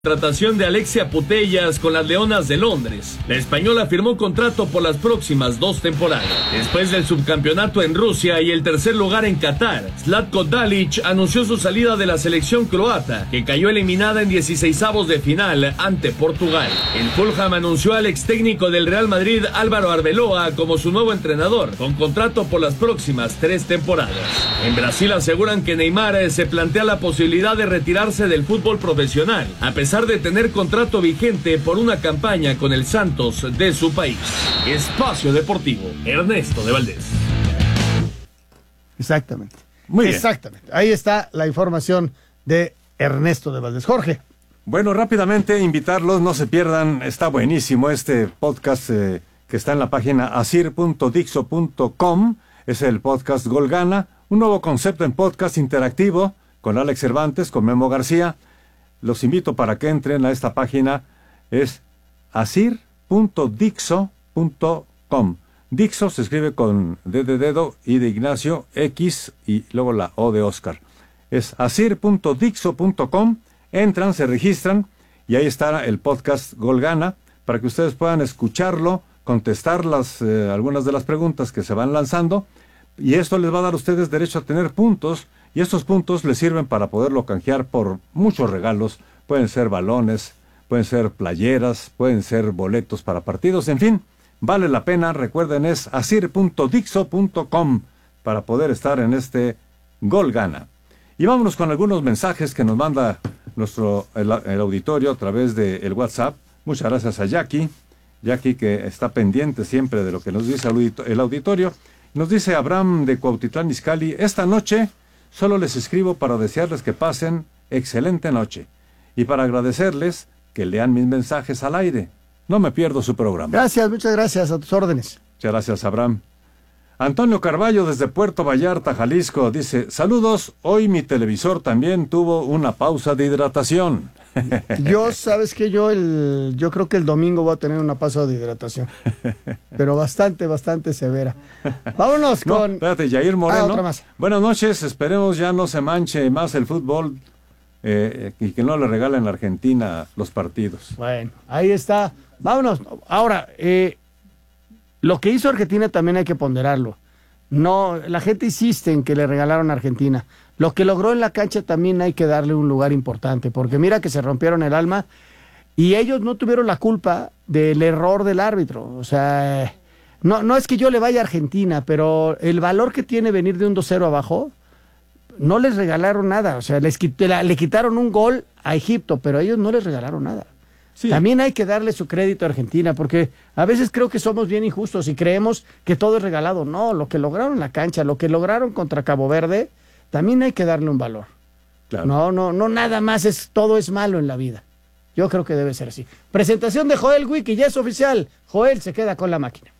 Contratación de Alexia Putellas con las Leonas de Londres. La española firmó contrato por las próximas 2 temporadas. Después del subcampeonato en Rusia y el tercer lugar en Qatar, Zlatko Dalic anunció su salida de la selección croata, que cayó eliminada en 16avos de final ante Portugal. El Fulham anunció al ex técnico del Real Madrid, Álvaro Arbeloa, como su nuevo entrenador, con contrato por las próximas 3 temporadas. En Brasil aseguran que Neymar se plantea la posibilidad de retirarse del fútbol profesional, a pesar de tener contrato vigente por una campaña con el Santos de su país. Espacio Deportivo, Ernesto de Valdés. Exactamente. Muy bien. Exactamente. Ahí está la información de Ernesto de Valdés. Jorge. Bueno, rápidamente invitarlos, no se pierdan, está buenísimo este podcast que está en la página asir.dixo.com, es el podcast Gol Gana, un nuevo concepto en podcast interactivo con Alex Cervantes, con Memo García. Los invito para que entren a esta página, es asir.dixo.com. Dixo se escribe con D de dedo, I de Ignacio, X y luego la O de Oscar. Es asir.dixo.com, entran, se registran y ahí está el podcast Gol Gana para que ustedes puedan escucharlo, contestar algunas de las preguntas que se van lanzando y esto les va a dar a ustedes derecho a tener puntos. Y estos puntos les sirven para poderlo canjear por muchos regalos. Pueden ser balones, pueden ser playeras, pueden ser boletos para partidos, en fin, vale la pena. Recuerden, es asir.dixo.com para poder estar en este Gol Gana. Y vámonos con algunos mensajes que nos manda el auditorio a través del WhatsApp. Muchas gracias a Jackie que está pendiente siempre de lo que nos dice el auditorio. Nos dice Abraham de Cuautitlán Izcalli, esta noche solo les escribo para desearles que pasen excelente noche y para agradecerles que lean mis mensajes al aire. No me pierdo su programa. Gracias, muchas gracias, a tus órdenes. Muchas gracias, Abraham. Antonio Carballo desde Puerto Vallarta, Jalisco, dice, saludos, hoy mi televisor también tuvo una pausa de hidratación. Sabes que yo creo que el domingo voy a tener una pausa de hidratación, pero bastante severa. Vámonos con... Espérate, Jair Moreno. Otra más. Buenas noches, esperemos ya no se manche más el fútbol y que no le regalen a Argentina los partidos. Bueno, ahí está. Vámonos. Ahora, lo que hizo Argentina también hay que ponderarlo. No, la gente insiste en que le regalaron a Argentina. Lo que logró en la cancha también hay que darle un lugar importante, porque mira que se rompieron el alma y ellos no tuvieron la culpa del error del árbitro. O sea, no es que yo le vaya a Argentina, pero el valor que tiene venir de un 2-0 abajo, no les regalaron nada. O sea, le quitaron un gol a Egipto, pero ellos no les regalaron nada. Sí. También hay que darle su crédito a Argentina, porque a veces creo que somos bien injustos y creemos que todo es regalado. No, lo que lograron en la cancha, lo que lograron contra Cabo Verde, también hay que darle un valor. Claro. No, nada más todo es malo en la vida. Yo creo que debe ser así. Presentación de Joel Wiki, ya es oficial. Joel se queda con la máquina.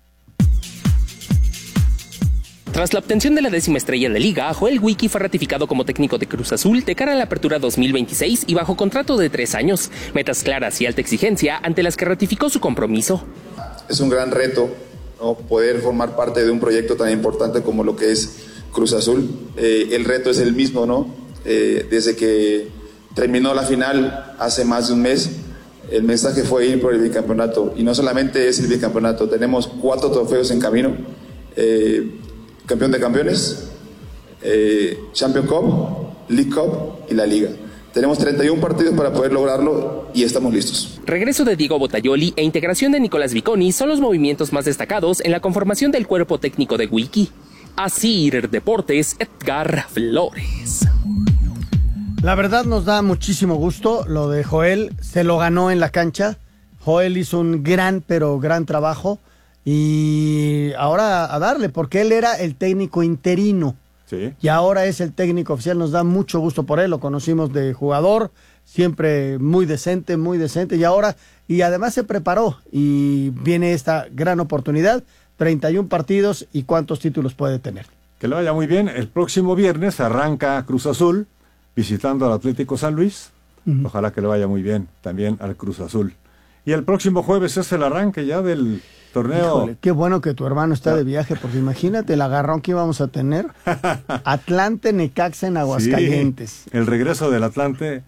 Tras la obtención de la 10ª estrella de Liga, Joel Wiki fue ratificado como técnico de Cruz Azul de cara a la apertura 2026 y bajo contrato de 3 años. Metas claras y alta exigencia ante las que ratificó su compromiso. Es un gran reto, ¿no?, poder formar parte de un proyecto tan importante como lo que es Cruz Azul. El reto es el mismo, ¿no? Desde que terminó la final hace más de un mes, el mensaje fue ir por el bicampeonato. Y no solamente es el bicampeonato, tenemos 4 trofeos en camino. Campeón de campeones, Champions Cup, League Cup y la Liga. Tenemos 31 partidos para poder lograrlo y estamos listos. Regreso de Diego Bottaioli e integración de Nicolás Viconi son los movimientos más destacados en la conformación del cuerpo técnico de Wiki. Asir Deportes, Edgar Flores. La verdad nos da muchísimo gusto lo de Joel, se lo ganó en la cancha. Joel hizo un gran trabajo. Y ahora a darle, porque él era el técnico interino. Sí. Y ahora es el técnico oficial. Nos da mucho gusto por él. Lo conocimos de jugador, siempre muy decente. Y además se preparó. Y viene esta gran oportunidad. 31 partidos y ¿cuántos títulos puede tener? Que le vaya muy bien. El próximo viernes arranca Cruz Azul visitando al Atlético San Luis. Ojalá que le vaya muy bien también al Cruz Azul. Y el próximo jueves es el arranque ya del torneo. Híjole, qué bueno que tu hermano está de viaje, porque imagínate el agarrón que íbamos a tener. Atlante Necaxa en Aguascalientes. Sí, el regreso del Atlante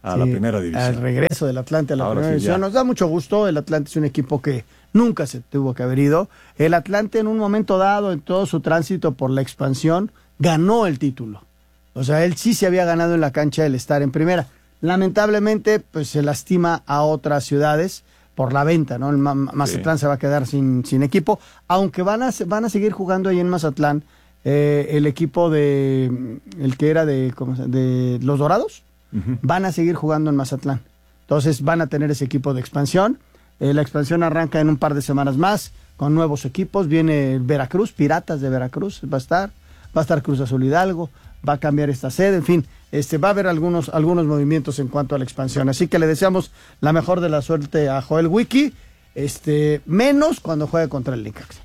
a la primera división. Al regreso del Atlante a la Ahora primera sí, división. ya. Nos da mucho gusto. El Atlante es un equipo que nunca se tuvo que haber ido. El Atlante en un momento dado, en todo su tránsito por la expansión, ganó el título. O sea, él sí se había ganado en la cancha el estar en primera. Lamentablemente, pues se lastima a otras ciudades por la venta, ¿no? El Mazatlán se va a quedar sin equipo, aunque van a seguir jugando ahí en Mazatlán el equipo de los Dorados, van a seguir jugando en Mazatlán. Entonces van a tener ese equipo de expansión. La expansión arranca en un par de semanas más con nuevos equipos. Viene Veracruz, Piratas de Veracruz, va a estar Cruz Azul Hidalgo, va a cambiar esta sede, en fin, va a haber algunos movimientos en cuanto a la expansión. Así que le deseamos la mejor de la suerte a Joel Wiki, menos cuando juegue contra el Necaxa.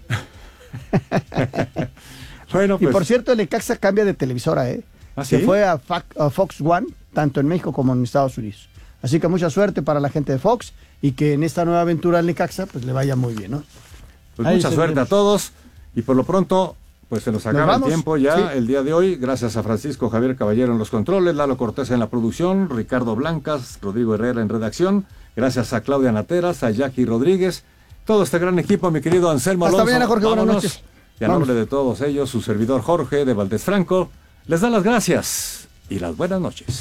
Bueno, pues, y por cierto, el Necaxa cambia de televisora, ¿Ah, se sí? fue a Fox One, tanto en México como en Estados Unidos. Así que mucha suerte para la gente de Fox y que en esta nueva aventura al Necaxa pues le vaya muy bien, ¿no? Pues Ahí mucha suerte a todos y por lo pronto pues se nos acaba el tiempo ya, sí. El día de hoy. Gracias a Francisco Javier Caballero en los controles, Lalo Cortés en la producción, Ricardo Blancas, Rodrigo Herrera en redacción. Gracias a Claudia Nateras, a Jackie Rodríguez, todo este gran equipo, mi querido Anselmo Alonso. Hasta mañana, Jorge, buenas noches. Y a nombre de todos ellos, su servidor Jorge de Valdés Franco, les da las gracias y las buenas noches.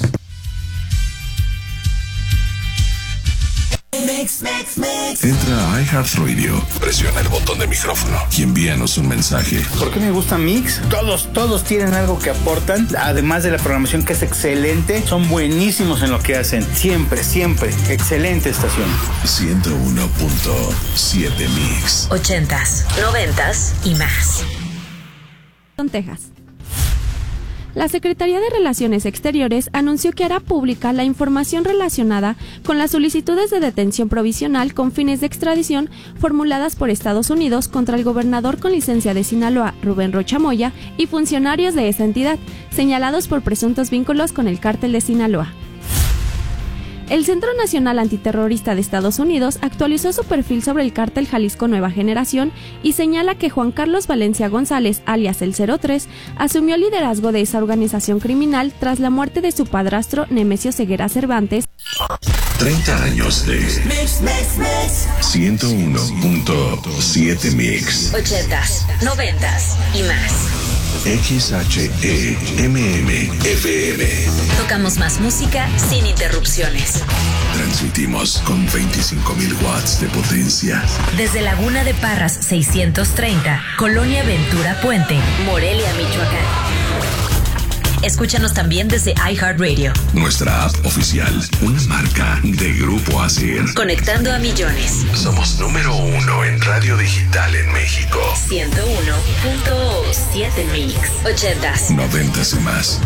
Entra a iHeartRadio, presiona el botón de micrófono y envíanos un mensaje. ¿Por qué me gusta Mix? Todos tienen algo que aportan, además de la programación que es excelente, son buenísimos en lo que hacen, siempre, excelente estación. 101.7 Mix. 80s, 90s y más. Texas. La Secretaría de Relaciones Exteriores anunció que hará pública la información relacionada con las solicitudes de detención provisional con fines de extradición formuladas por Estados Unidos contra el gobernador con licencia de Sinaloa, Rubén Rocha Moya, y funcionarios de esa entidad, señalados por presuntos vínculos con el cártel de Sinaloa. El Centro Nacional Antiterrorista de Estados Unidos actualizó su perfil sobre el cártel Jalisco Nueva Generación y señala que Juan Carlos Valencia González, alias el 03, asumió el liderazgo de esa organización criminal tras la muerte de su padrastro Nemesio Ceguera Cervantes. 30 años de 101.7 Mix. 80s, 90s y más. XHEMM FM. Tocamos más música sin interrupciones. Transmitimos con 25.000 watts de potencia. Desde Laguna de Parras 630, Colonia Ventura Puente, Morelia, Michoacán. Escúchanos también desde iHeartRadio. Nuestra app oficial, una marca de Grupo ASIR. Conectando a millones. Somos número 1 en radio digital en México. 101.7 Mix. 80s. 90s y más.